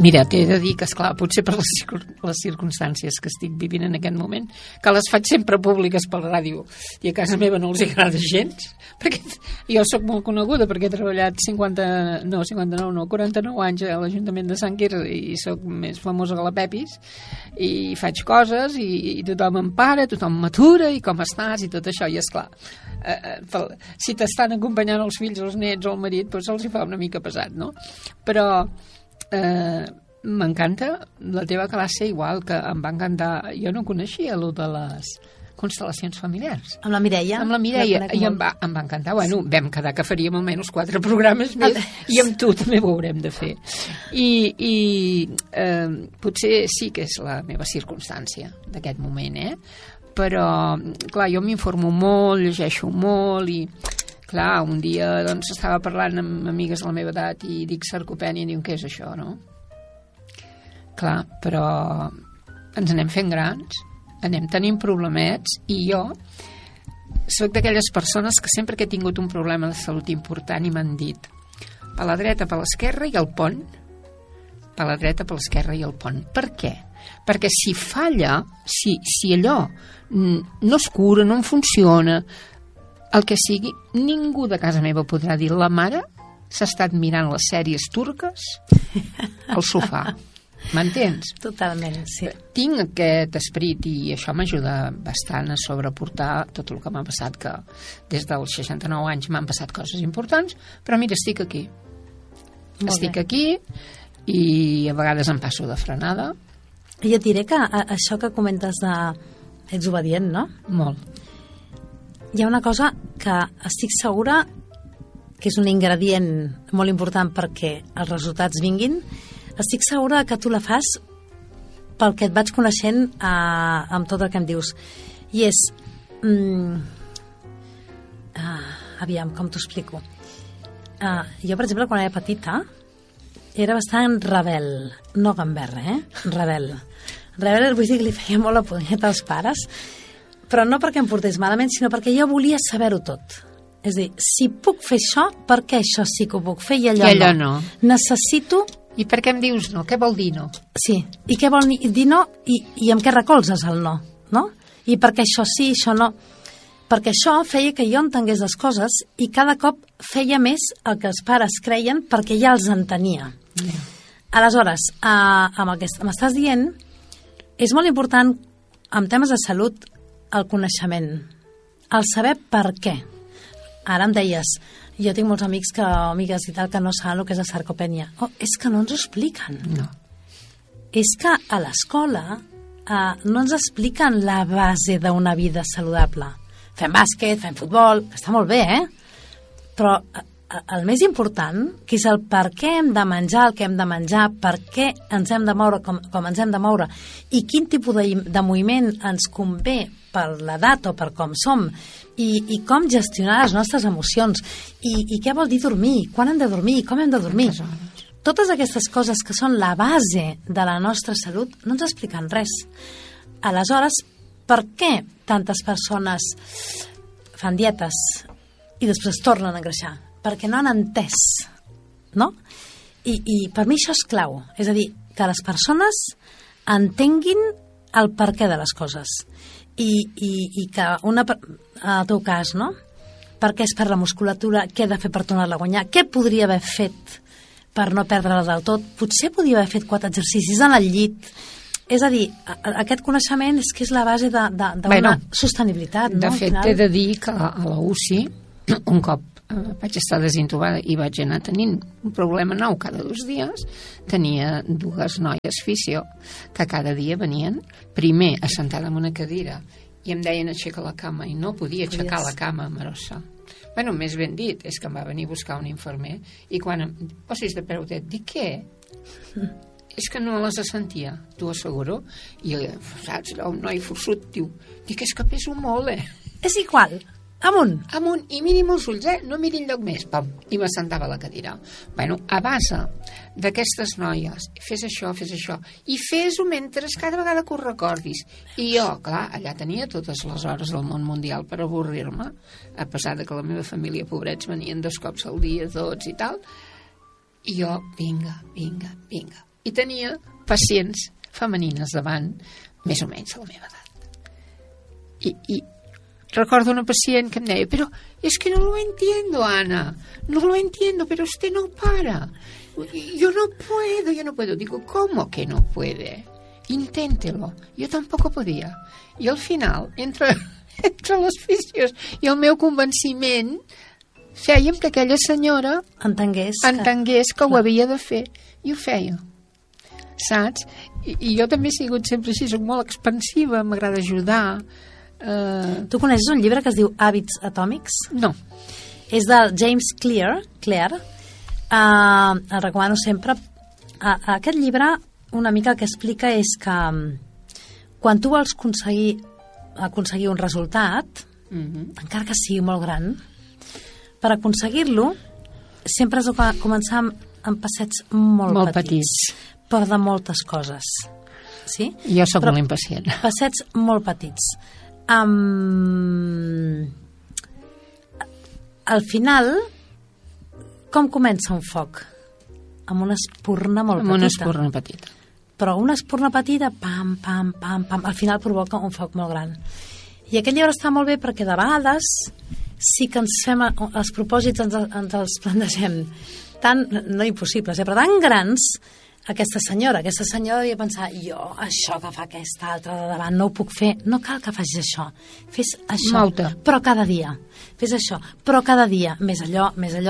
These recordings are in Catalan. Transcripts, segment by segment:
Mira, t'he de dir que, esclar, potser per les circumstàncies que estic vivint en aquest moment, que les faig sempre públiques per ràdio, i a casa meva no els agrada gens, perquè jo sóc molt coneguda perquè he treballat 49 anys a l'Ajuntament de Sant Quirze i sóc més famosa que la Pepis, i faig coses i tothom em para, tothom m'atura, i com estàs, i tot això, i esclar, si t'estan acompanyant els fills, els nets o el marit, doncs se'ls hi fa una mica pesat, no? Però m'encanta la teva classe, igual que em va encantar. Jo no coneixia allò de les constel·lacions familiars. Amb la Mireia? Amb la Mireia, i em va encantar. Bueno, vam quedar que faríem almenys 4 programes més, i amb tu també ho haurem de fer. I potser sí que és la meva circumstància d'aquest moment, però, clar, jo m'informo molt, llegeixo molt, i clar, un dia doncs, estava parlant amb amigues de la meva edat i dic sarcopènia i diuen, què és això, no? Clar, però ens anem fent grans, anem tenint problemets, i jo soc d'aquelles persones que sempre que he tingut un problema de salut important i m'han dit per la dreta, per l'esquerra i el pont, per la dreta, per l'esquerra i el pont. Per què? Perquè si falla, si allò no es cura, no en funciona, el que sigui, ningú de casa meva podrà dir la mare s'ha estat mirant les sèries turques al sofà. M'entens? Totalment, sí. Tinc aquest esperit i això m'ajuda bastant a sobreportar tot el que m'ha passat, que des dels 69 anys m'han passat coses importants, però mira, estic aquí. Estic aquí i a vegades em passo de frenada. I et diré que això que comentes de... Ets obedient, no? Molt. Hi ha una cosa que estic segura que és un ingredient molt important perquè els resultats vinguin. Estic segura que tu la fas pel que et vaig coneixent amb tot el que em dius. I és... aviam, com t'ho explico? Jo, per exemple, quan era petita, era bastant rebel. No gamberra, Rebel. Rebel vull dir que li feia molt la punyeta als pares, però no perquè em portés malament, sinó perquè jo volia saber-ho tot. És a dir, si puc fer això, per què això sí que ho puc fer i allò no? Necessito... I per què em dius no? Què vol dir no? Sí, i què vol dir no i amb què recolzes el no? I per què això sí, això no? Perquè això feia que jo entengués les coses i cada cop feia més el que els pares creien perquè ja els entenia. Aleshores, amb el que m'estàs dient, és molt important, en temes de salut, el coneixement, el saber per què. Ara em deies, jo tinc molts amics o amigues i tal que no saben el que és la sarcopènia. És que no ens ho expliquen. No. És que a l'escola no ens expliquen la base d'una vida saludable. Fem bàsquet, fem futbol, està molt bé, però el més important, que és el per què hem de menjar el que hem de menjar, per què ens hem de moure com ens hem de moure i quin tipus de moviment ens convé per l'edat o per com som i com gestionar les nostres emocions i què vol dir dormir, quan hem de dormir, com hem de dormir. Totes aquestes coses que són la base de la nostra salut no ens expliquen res. Aleshores, per què tantes persones fan dietes i després es tornen a engreixar? Perquè no han entès, no? I per mi això és clau. És a dir, que les persones entenguin el perquè de les coses. I que en el teu cas, no? Per què es perd la musculatura? Què he de fer per tornar-la a guanyar? Què podria haver fet per no perdre-la del tot? Potser podria haver fet 4 exercicis en el llit. És a dir, aquest coneixement és que és la base d'una sostenibilitat, no? De fet, he de dir que a la UCI, un cop vaig estar desintubada i vaig anar tenint un problema nou cada 2 dies, tenia 2 noies fisio que cada dia venien, primer assentada en una cadira i em deien aixeca la cama i no podia aixecar la cama, Marossa. Bueno, més ben dit, és que em va venir a buscar un infermer i quan em posis de peu dret, dic què? És que no les sentia, t'ho asseguro. I saps, un noi forçut diu, dic, és que peso molt, És igual. Amunt, i miri els ulls, no miri enlloc més, pam, i m'assentava a la cadira. Bueno, a base d'aquestes noies, fes això, i fes-ho mentre cada vegada que ho recordis. I jo, clar, allà tenia totes les hores del món mundial per avorrir-me, a pesar de que la meva família, pobrets, venien 2 cops al dia, tots i tal, i jo, vinga, i tenia pacients femenines davant, més o menys de la meva edat. I recordo una pacient que em deia, pero es que no lo entiendo, Ana, no lo entiendo, pero usted no para. Yo no puedo. Digo, ¿cómo que no puede? Inténtelo. Yo tampoco podía. I al final, entre les físios i el meu convenciment, fèiem que aquella senyora entengués que ho havia de fer. I ho feia. Saps? I jo també he sigut sempre així, soc molt expansiva, m'agrada ajudar. Tu coneixes un llibre que es diu Hàbits atòmics? No. És del James Clear. El recomano sempre. Aquest llibre una mica el que explica és que quan tu vols aconseguir un resultat, encara que sigui molt gran, per aconseguir-lo sempre has de començar amb passets molt petits, però de moltes coses. Sí? Jo sóc molt impacient. Passets molt petits. Al final, com comença un foc? Amb una espurna molt petita. Amb una espurna petita. Però una espurna petita, pam, pam, pam, pam, al final provoca un foc molt gran. I aquest llibre està molt bé perquè de vegades sí que ens fem els propòsits, ens els plantegem tan, no impossibles, però tan grans. Aquesta senyora devia pensar, jo això que fa aquesta altra de davant no ho puc fer, no cal que facis això, fes això, però cada dia, fes això, però cada dia, més allò.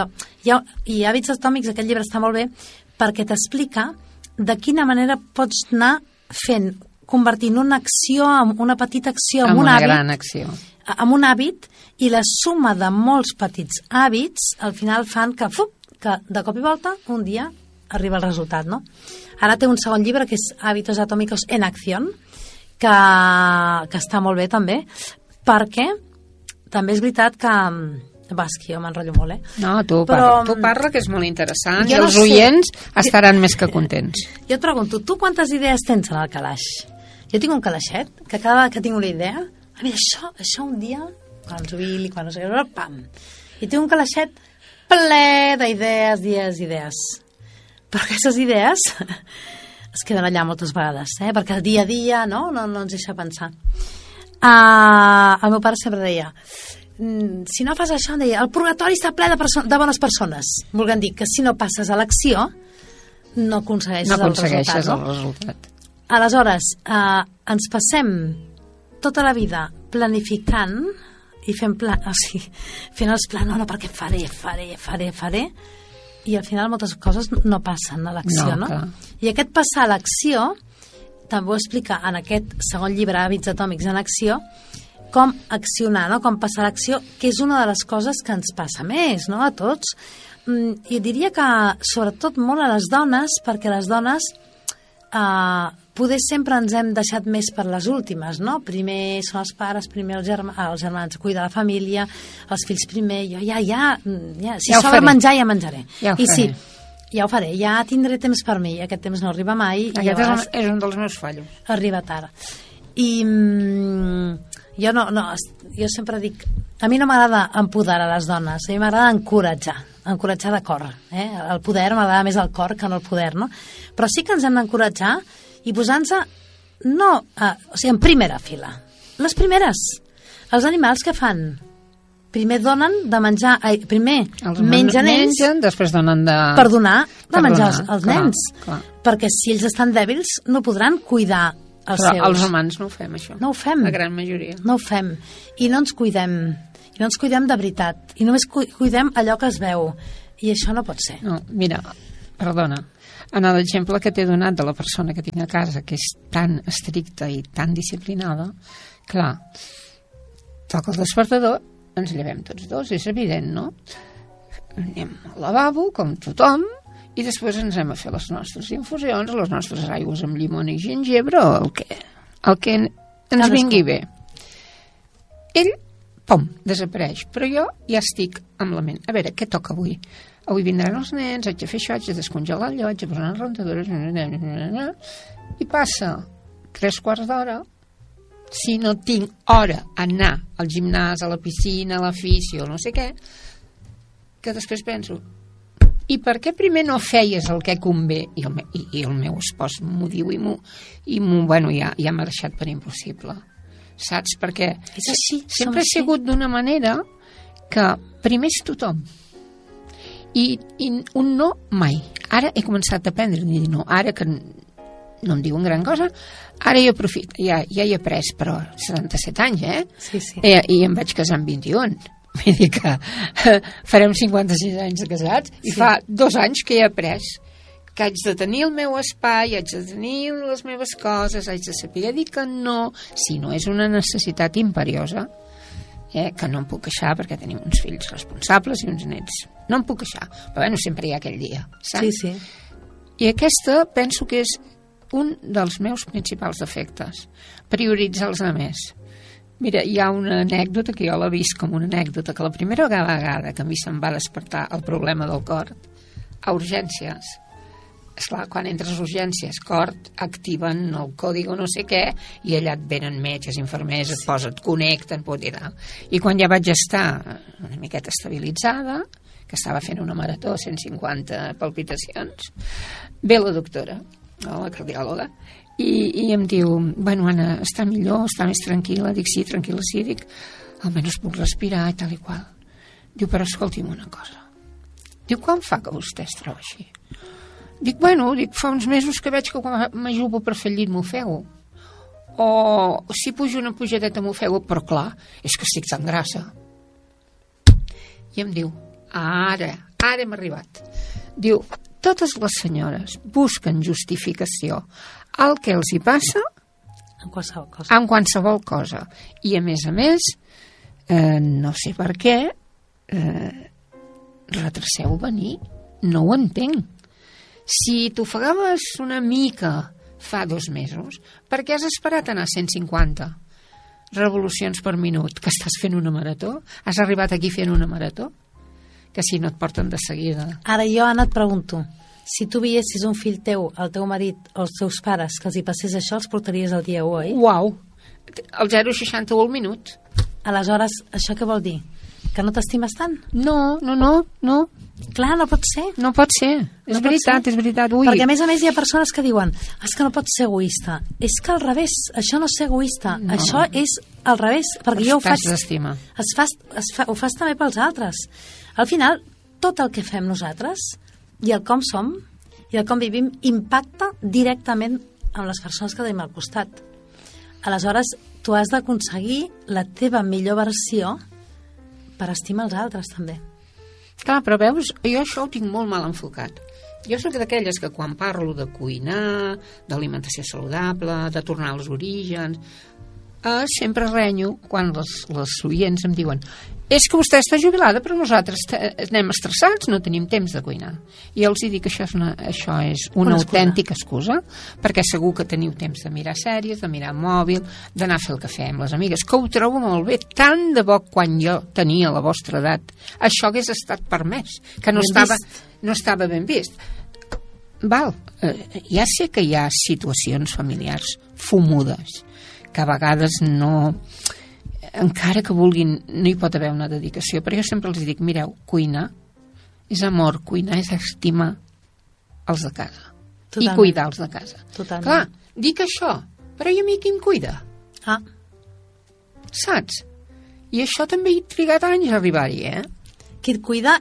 I Hàbits atòmics, aquest llibre està molt bé perquè t'explica de quina manera pots anar fent, convertint una acció, una petita acció, en un hàbit, gran acció, en un hàbit, i la suma de molts petits hàbits al final fan que de cop i volta un dia arriba el resultat, no? Ara té un segon llibre que és Hábitos Atómicos en Acción, que està molt bé també, perquè també és veritat que és que jo m'enrotllo molt, No, tu parla, que és molt interessant, i els oients estaran més que contents. Jo et pregunto, tu quantes idees tens en el calaix? Jo tinc un calaixet, que cada vegada que tinc una idea, a mi això un dia, quan ens jubili, quan no sé què, pam! I tinc un calaixet ple d'idees, idees. Però aquestes idees es queden allà moltes vegades, perquè el dia a dia no ens deixa pensar. El meu pare sempre deia, si no fas això, em deia, el purgatori està ple de bones persones. Volguem dir que si no passes a l'acció, no aconsegueixes el resultat. Aleshores, ens passem tota la vida planificant i fent els plans, no, perquè faré, i al final moltes coses no passen a l'acció, no? I aquest passar a l'acció també ho explica en aquest segon llibre, Hàbits atòmics en acció, com accionar, no? Com passar a l'acció, que és una de les coses que ens passa més, no? A tots. I diria que sobretot molt a les dones, perquè les dones poder sempre ens hem deixat més per les últimes, no? Primer són els pares, primer els germans, cuidar la família, els fills primer, jo si s'ha de menjar ja menjaré. I sí, ja ho faré, ja tindré temps per mi, i aquest temps no arriba mai. Aquest és un dels meus fallos. Arriba tard. I jo sempre dic, a mi no m'agrada empoderar les dones, a mi m'agrada encoratjar de cor. El poder m'agrada més el cor que no el poder, no? Però sí que ens hem d'encoratjar i posant-se en primera fila. Les primeres. Els animals que fan? Primer donen de menjar, primer mengen ells, després donen per donar de menjar als nens. Perquè si ells estan dèbils no podran cuidar els seus. Però els humans no ho fem, això. No ho fem. La gran majoria. No ho fem. I no ens cuidem. I no ens cuidem de veritat. I només cuidem allò que es veu. I això no pot ser. No, mira, perdona. En l'exemple que t'he donat de la persona que tinc a casa, que és tan estricta i tan disciplinada, clar, toca el despertador, ens llevem tots dos, és evident, no? Anem al lavabo, com tothom, i després ens anem a fer les nostres infusions, les nostres aigües amb llimona i gingebre, o el que ens vingui bé. Ell, pom, desapareix, però jo ja estic amb la ment. A veure, què toca avui? Avui vindran els nens, haig de fer això, haig de descongelar allò, haig de posar unes rentadores, i passa 3/4 d'hora. Si no tinc hora a anar al gimnàs, a la piscina, a l'afició, no sé què, que després penso, i per què primer no feies el que convé? I el meu espòs m'ho diu bueno, ja m'ha deixat per impossible. Saps? Perquè és així, sempre he sigut d'una manera que primer és tothom. I un no, mai. Ara he començat a aprendre a dir no. Ara que no em diuen gran cosa, ara jo aprofito. Ja he après, però 77 anys, Sí. I em vaig casar amb 21. Vull dir que farem 56 anys de casats i fa 2 anys que he après que haig de tenir el meu espai, haig de tenir les meves coses, haig de saber dir que no, si no és una necessitat imperiosa, que no em puc queixar perquè tenim uns fills responsables i uns nets. No em puc queixar, però bueno, sempre hi ha aquell dia, saps? Sí. I aquesta penso que és un dels meus principals defectes, prioritzar els altres. Mira, hi ha una anècdota que jo l'he vist com una anècdota, que la primera vegada que a mi se'm va despertar el problema del cor, a urgències, esclar, quan entres a urgències, cor, activen el còdig no sé què, i allà et venen metges, infermers, et connecten, i quan ja vaig estar una miqueta estabilitzada, que estava fent una marató, 150 palpitacions, ve la doctora, la cardiòloga, i em diu, bueno, Anna, està millor, està més tranquil·la? Dic, sí, tranquil·la, sí, dic, almenys puc respirar i tal i qual. Diu, però escolti'm una cosa. Diu, quan fa que vostè es troba així? Dic, bueno, fa uns mesos que veig que quan m'ajubo per fer el llit m'ofego. O si pujo una pujadeta m'ofego, però clar, és que estic tan grassa. I em diu, ara hem arribat. Diu, totes les senyores busquen justificació al que els hi passa en qualsevol cosa. I a més, no sé per què, retraseu venir. No ho entenc. Si t'ofegaves una mica fa 2 mesos, per què has esperat a anar a 150 revolucions per minut? Que estàs fent una marató? Has arribat aquí fent una marató? Que si no et porten de seguida. Ara jo, Anna, et pregunto, si tu veiessis un fill teu, el teu marit o els teus pares, que els hi passés això, els portaries al dia 1, oi? Uau! El 0,61 al minut. Aleshores, això què vol dir? Que no t'estimes tant? No. Clar, no pot ser. No pot ser. És veritat. Ui. Perquè, a més, hi ha persones que diuen és que no pots ser egoista. És que al revés, això no és ser egoista. No. Això és al revés. Perquè jo ho faig... d'estima. Ho fas també pels altres. Al final, tot el que fem nosaltres i el com som i el com vivim impacta directament amb les persones que tenim al costat. Aleshores, tu has d'aconseguir la teva millor versió per estimar els altres, també. Clar, però veus, jo això ho tinc molt mal enfocat. Jo soc d'aquelles que quan parlo de cuinar, d'alimentació saludable, de tornar als orígens, sempre renyo quan les oients em diuen és que vostè està jubilada, però nosaltres anem estressats, no tenim temps de cuinar. I els dic que això és una autèntica excusa, perquè segur que teniu temps de mirar sèries, de mirar mòbil, d'anar a fer el cafè amb les amigues, que ho trobo molt bé. Tant de bo quan jo tenia la vostra edat, això hagués estat permès, que no estava ben vist. Val, ja sé que hi ha situacions familiars fumudes, que a vegades no... encara que vulguin, no hi pot haver una dedicació, però jo sempre els dic, mireu, cuinar és amor, cuinar és estimar els de casa. Totalment. I cuidar els de casa. Totalment. Clar, dic això, però i a mi qui em cuida? Saps? I això també he trigat anys a arribar-hi, Qui et cuida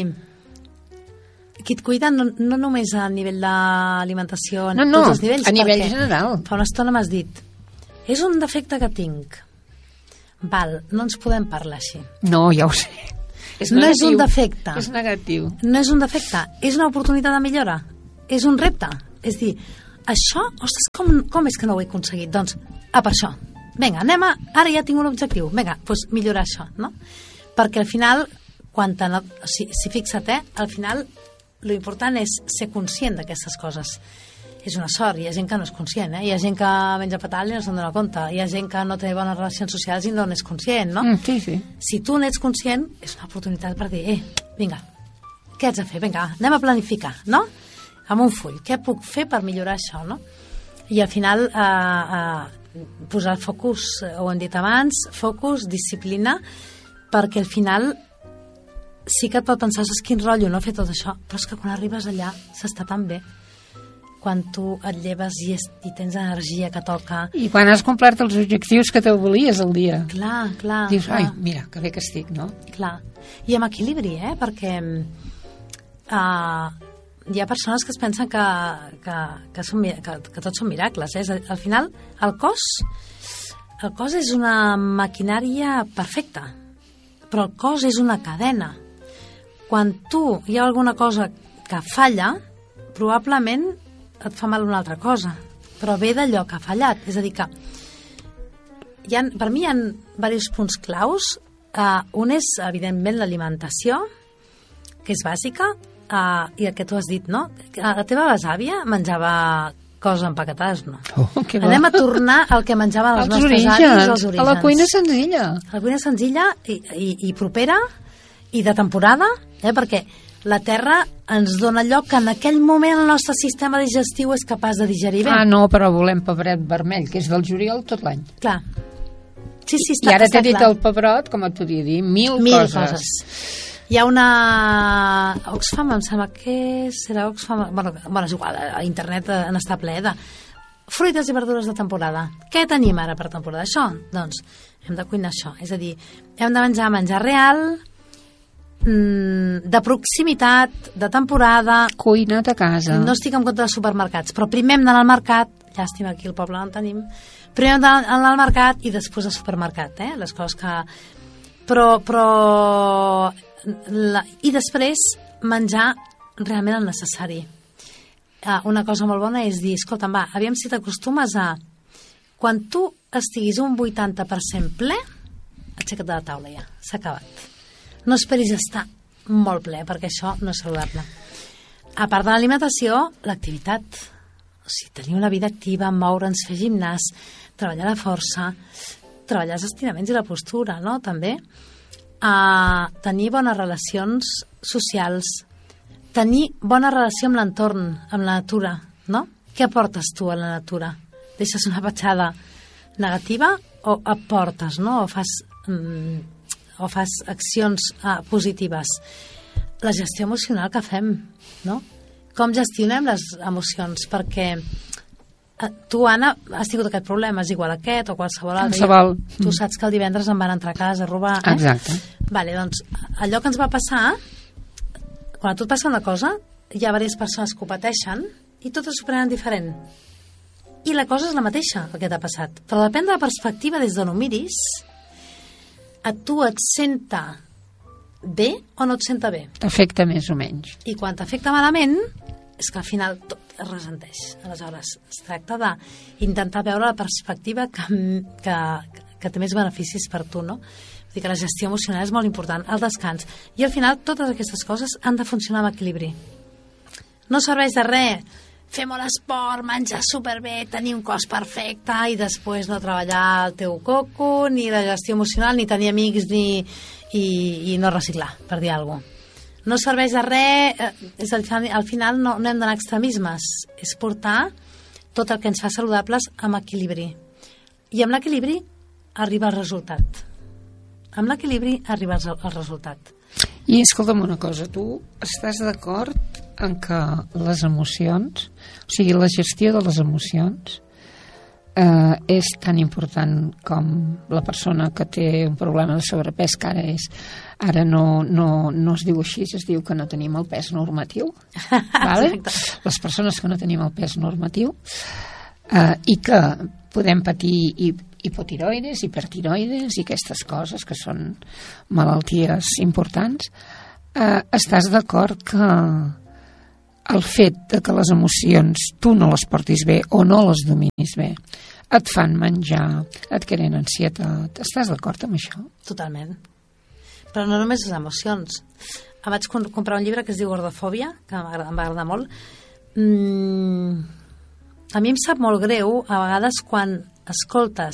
no només a nivell d'alimentació, tots els nivells. A nivell general. Fa una estona m'has dit, és un defecte que tinc. Val, no ens podem parlar així. No, ja ho sé. No és un defecte. És negatiu. No és un defecte, és una oportunitat de millora. És un repte. És dir, això, ostres, com és que no ho he aconseguit? Doncs, per això. Vinga, ara ja tinc un objectiu. Vinga, doncs millorar això, no? Perquè al final, si fixa't, al final, lo important és ser conscient d'aquestes coses. És una sort, hi ha gent que no és conscient, Hi ha gent que menja fatal i no se'n dona compte, hi ha gent que no té bones relacions socials i no n'és conscient, no? Sí. Si tu n'ets conscient, és una oportunitat per dir, vinga, què haig de fer? Vinga, anem a planificar, no? Amb un full, què puc fer per millorar això, no? I al final, posar focus, ho hem dit abans, focus, disciplina, perquè al final sí que et pot pensar, saps quin rotllo, no fer tot això, però és que quan arribes allà s'està tan bé. Quan tu et lleves i tens energia que toca... I quan has complert els objectius que te volies al dia. Clar. Dius, clar. ai, mira, que bé que estic, no? Clar. I amb equilibri, perquè hi ha persones que es pensen que tots són miracles. Al final, el cos és una maquinària perfecta, però el cos és una cadena. Quan hi ha alguna cosa que falla, probablement et fa mal una altra cosa, però ve d'allò que ha fallat. És a dir, que per mi hi ha diversos punts claus. Un és, evidentment, l'alimentació, que és bàsica, i el que tu has dit, no? La teva besàvia menjava coses empaquetades, no? Anem a tornar al que menjaven els nostres avis, els orígens. A la cuina senzilla. A la cuina senzilla i propera i de temporada, perquè la terra ens dona allò que en aquell moment el nostre sistema digestiu és capaç de digerir bé. No, però volem pebret vermell, que és del juliol tot l'any. Clar. Sí, I ara t'he dit el pebrot, com et podria dir, mil coses. Hi ha una Oxfam, em sembla que serà Oxfam, bueno, és igual, a internet n'està ple de fruites i verdures de temporada. Què tenim ara per temporada? Això? Doncs hem de cuinar això. És a dir, hem de menjar real, de proximitat, de temporada. Cuina't a casa. No estic en contra dels supermercats, però primer hem d'anar al mercat. Llàstima, aquí al poble no en tenim. Primer hem d'anar al mercat i després al supermercat, les coses que... I després menjar realment el necessari. Una cosa molt bona és dir, escolta'm, aviam si t'acostumes a... Quan tu estiguis un 80% ple, aixeca't de la taula ja, s'ha acabat. No esperis estar molt ple, perquè això no és saludable. A part de l'alimentació, l'activitat. O sigui, tenir una vida activa, moure'ns, fer gimnàs, treballar la força, treballar els estiraments i la postura, no?, també. Tenir bones relacions socials, tenir bona relació amb l'entorn, amb la natura, no? Què aportes tu a la natura? Deixes una petjada negativa o aportes, no? O fas accions positives? La gestió emocional que fem, no? Com gestionem les emocions? Perquè tu, Anna, has tingut aquest problema, és igual aquest o qualsevol altre. Tu saps que el divendres em van entrar a casa a robar. Exacte. Vale, doncs, allò que ens va passar, quan a tu et passa una cosa, hi ha diverses persones que ho pateixen i totes s'ho prenen diferent. I la cosa és la mateixa, el que t'ha passat. Però depèn de la perspectiva des d'on ho miris, a tu et senta bé o no et senta bé. T'afecta més o menys. I quan t'afecta malament, és que al final tot es ressenteix. Aleshores, es tracta d'intentar veure la perspectiva que té més beneficis per tu, no? Vull dir que la gestió emocional és molt important, el descans. I al final totes aquestes coses han de funcionar amb equilibri. No serveix de res fer molt esport, menjar superbé, tenir un cos perfecte i després no treballar el teu coco, ni la gestió emocional, ni tenir amics, i no reciclar, per dir alguna cosa. No serveix de res, al final no hem d'anar a extremismes, és portar tot el que ens fa saludables amb equilibri. I amb l'equilibri arriba el resultat. Amb l'equilibri arriba el resultat. I escolta'm una cosa, tu estàs d'acord en que les emocions, o sigui, la gestió de les emocions és tan important com la persona que té un problema de sobrepès, que ara no es diu així, es diu que no tenim el pes normatiu, vale? Les persones que no tenim el pes normatiu i que podem patir hipotiroides, hipertiroides i aquestes coses que són malalties importants, estàs d'acord que el fet de que les emocions tu no les portis bé o no les dominis bé et fan menjar, et creen ansietat. Estàs d'acord amb això? Totalment. Però no només les emocions. Vaig comprar un llibre que es diu Gordofòbia, que em va agradar molt. A mi em sap molt greu a vegades quan escoltes,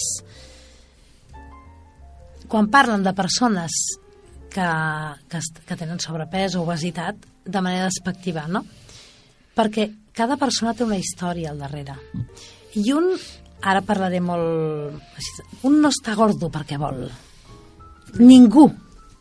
quan parlen de persones que tenen sobrepès o obesitat de manera despectiva, no? Perquè cada persona té una història al darrere. I ara parlaré molt... Un no està gordo perquè vol. Ningú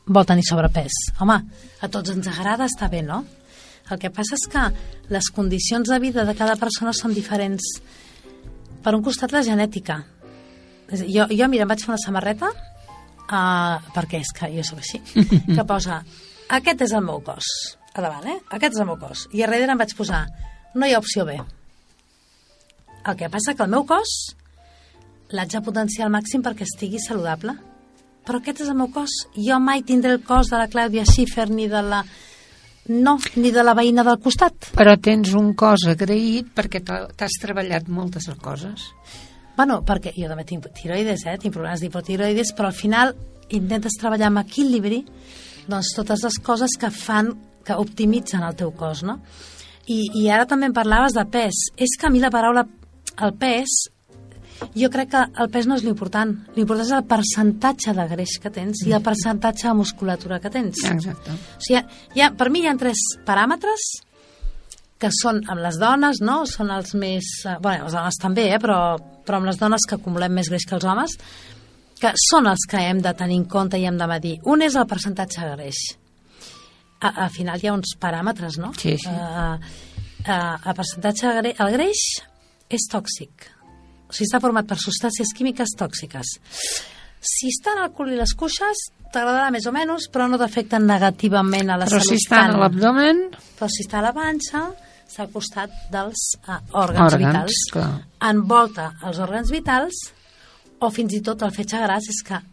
vol tenir sobrepès. Home, a tots ens agrada estar bé, no? El que passa és que les condicions de vida de cada persona són diferents. Per un costat, la genètica. Jo mira, em vaig fer una samarreta, perquè és que jo soc així, que posa, aquest és el meu cos, a davant, aquest és el meu cos. I a darrere em vaig posar, no hi ha opció B. El que passa que el meu cos l'haig de potenciar al màxim perquè estigui saludable. Però aquest és el meu cos. Jo mai tindré el cos de la Clàudia Schiffer ni de la veïna del costat. Però tens un cos agraït perquè t'has treballat moltes coses. Bueno, perquè jo també tinc tiroides, tinc problemes d'hipotiroides, però al final intentes treballar amb equilibri doncs totes les coses que optimitzen el teu cos, no? I ara també em parlaves de pes. És que a mi la paraula el pes, jo crec que el pes no és l'important. L'important és el percentatge de greix que tens i el percentatge de musculatura que tens. Exacte. O sigui, per mi hi ha 3 paràmetres que són amb les dones, no? Són els més... Bueno, els homes també, però amb les dones que acumulem més greix que els homes, que són els que hem de tenir en compte i hem de medir. Un és el percentatge de greix. Al final hi ha uns paràmetres, no? Sí, sí. El percentatge de greix... El greix és tòxic. O sigui, està format per substàncies químiques tòxiques. Si està en el cul i les cuixes, t'agradarà més o menys, però no t'afecten negativament a la salut. Però si està a l'abdomen... Però si està a la panxa, està al costat dels òrgans vitals. Clar. Envolta els òrgans vitals, o fins i tot el fetge gras és que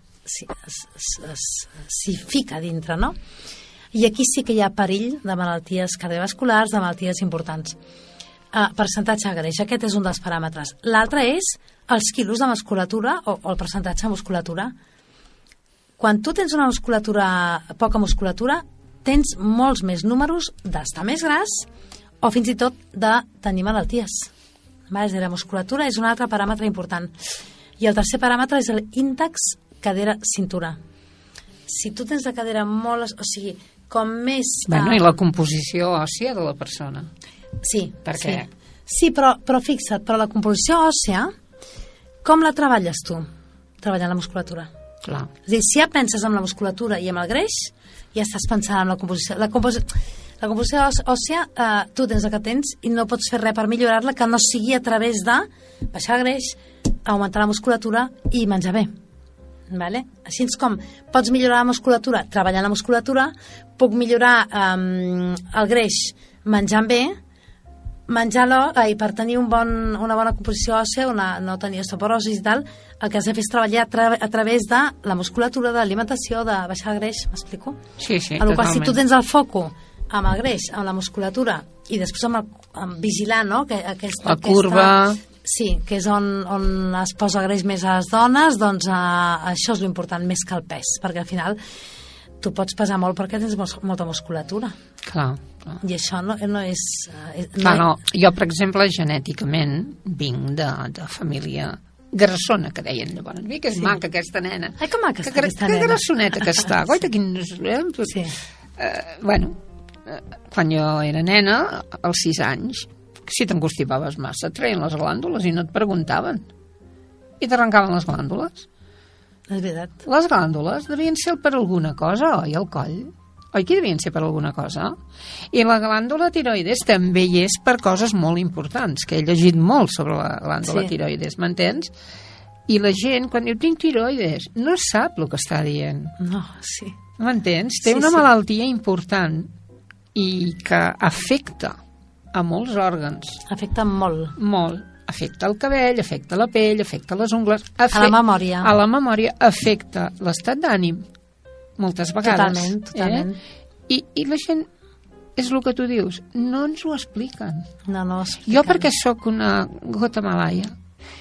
s'hi fica dintre, no? I aquí sí que hi ha perill de malalties cardiovasculars, de malalties importants. Percentatge de greix, aquest és un dels paràmetres. L'altre és els quilos de musculatura o el percentatge de musculatura. Quan tu tens una poca musculatura, tens molts més números d'estar més gras o fins i tot de tenir malalties. La musculatura és un altre paràmetre important. I el tercer paràmetre és l'índex cadera-cintura. Si tu tens la cadera molt... O sigui, com més... Bueno, i la composició òssia de la persona. Sí, perquè... sí, però fixa't, però la composició òssea, com la treballes tu? Treballant la musculatura. Clar. És a dir, si ja penses en la musculatura i en el greix, ja estàs pensant en la composició. La composició òssea, tu tens el que tens i no pots fer res per millorar-la que no sigui a través de baixar el greix, augmentar la musculatura i menjar bé. Vale? Així com pots millorar la musculatura treballant la musculatura, puc millorar el greix menjant bé, i per tenir una bona composició òssea, no tenir osteoporosi i tal, el que has de fer és treballar a través de la musculatura, de l'alimentació, de baixar el greix, m'explico? Sí, totalment. Si tu tens el foco amb el greix, amb la musculatura, i després amb vigilar, no? La curva... Sí, que és on es posa greix més a les dones, doncs això és l'important més que el pes, perquè al final tu pots pesar molt perquè tens molta musculatura. Clar. I això no és... Jo, per exemple, genèticament vinc de família grassona, que deien llavors. Mira que és maca aquesta nena. Ai, que maca està aquesta nena. Que grassoneta que està. Goita, Sí. Bueno, quan jo era nena, als 6 anys, si t'angustipaves massa, et treien les glàndules i no et preguntaven. I t'arrencaven les glàndules. És veritat. Les glàndules devien ser per alguna cosa, oi, al coll? Oi que devien ser per alguna cosa? I la glàndula tiroides també hi és per coses molt importants, que he llegit molt sobre la glàndula tiroides, m'entens? I la gent, quan diu tinc tiroides, no sap el que està dient. No, sí. M'entens? Té una malaltia important i que afecta a molts òrgans. Afecta molt. Molt. Afecta el cabell, afecta la pell, afecta les ungles... A la memòria. A la memòria, afecta l'estat d'ànim, moltes vegades. Totalment. I la gent, és el que tu dius, no ens ho expliquen. No ho expliquen. Jo perquè sóc una gota malaia,